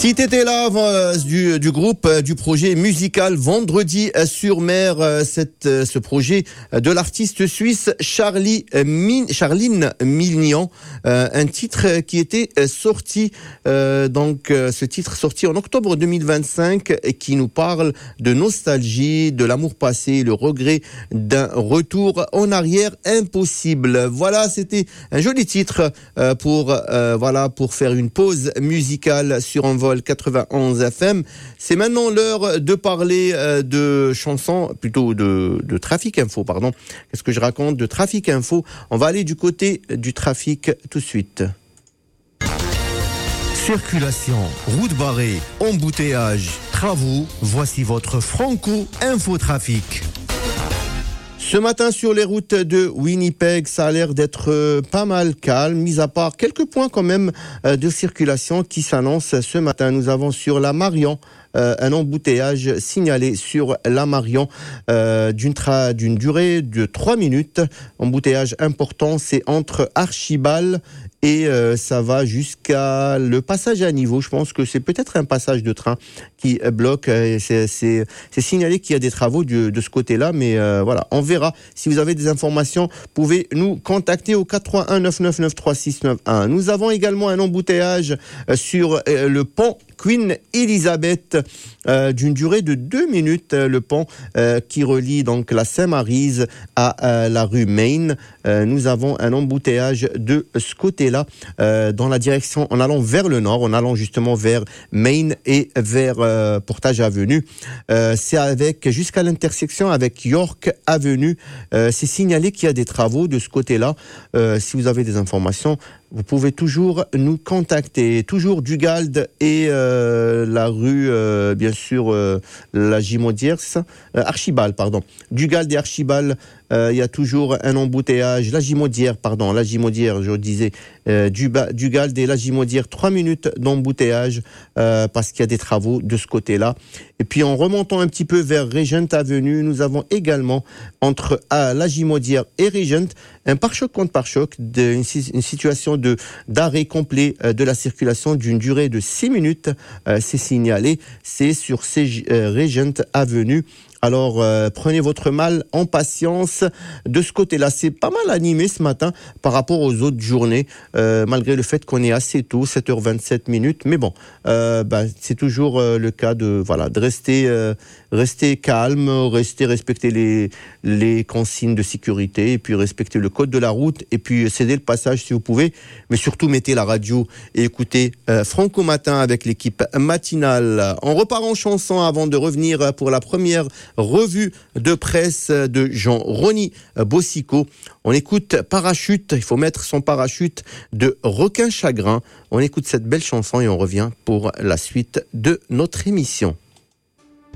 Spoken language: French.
Si t'étais là du groupe du projet musical Vendredi sur mer, ce projet de l'artiste suisse Charline Milnian, un titre qui était sorti ce titre sorti en octobre 2025 et qui nous parle de nostalgie, de l'amour passé, le regret d'un retour en arrière impossible. Voilà, c'était un joli titre pour faire une pause musicale sur Envol 91 FM. C'est maintenant l'heure de parler de chansons, plutôt de Trafic Info, pardon. Qu'est-ce que je raconte de Trafic Info? On va aller du côté du trafic tout de suite. Circulation, route barrée, embouteillage, travaux, voici votre Franco Infotrafic. Ce matin, sur les routes de Winnipeg, ça a l'air d'être pas mal calme, mis à part quelques points quand même de circulation qui s'annoncent ce matin. Nous avons sur la Marion un embouteillage signalé sur la Marion d'une durée de 3 minutes. Embouteillage important, c'est entre Archibald et ça va jusqu'à le passage à niveau. Je pense que c'est peut-être un passage de train qui bloque. C'est signalé qu'il y a des travaux de ce côté-là, mais voilà, on verra. Si vous avez des informations, vous pouvez nous contacter au 431 999 3691. Nous avons également un embouteillage sur le pont Queen Elizabeth d'une durée de 2 minutes, le pont qui relie donc la Saint-Maryse à la rue Main. Nous avons un embouteillage de ce côté-là dans la direction, en allant vers le nord, en allant justement vers Main et vers Portage Avenue. C'est jusqu'à l'intersection avec York Avenue. C'est signalé qu'il y a des travaux de ce côté-là. Si vous avez des informations, vous pouvez toujours nous contacter. Toujours Dugald et la rue, bien sûr, la Gimaudière, c'est ça ? Archibald, pardon. Dugald et Archibald, il y a toujours un embouteillage. La Gimaudière, je disais. Dugald et la Gimaudière, 3 minutes d'embouteillage parce qu'il y a des travaux de ce côté-là. Et puis en remontant un petit peu vers Regent Avenue, nous avons également entre la Gimaudière et Regent un pare-choc contre pare-choc, une situation d'arrêt complet de la circulation d'une durée de 6 minutes. C'est signalé, c'est sur Regent Avenue. Alors, prenez votre mal en patience. De ce côté-là, c'est pas mal animé ce matin par rapport aux autres journées, malgré le fait qu'on est assez tôt, 7h27 minutes. Mais bon, c'est toujours le cas de rester calme, respecter les consignes de sécurité et puis respecter le code de la route et puis céder le passage si vous pouvez. Mais surtout, mettez la radio et écoutez Franco Matin avec l'équipe matinale. On repart en chanson avant de revenir pour la première revue de presse de Jean-Rony Bossico. On écoute Parachute, il faut mettre son parachute de Requin Chagrin. On écoute cette belle chanson et on revient pour la suite de notre émission.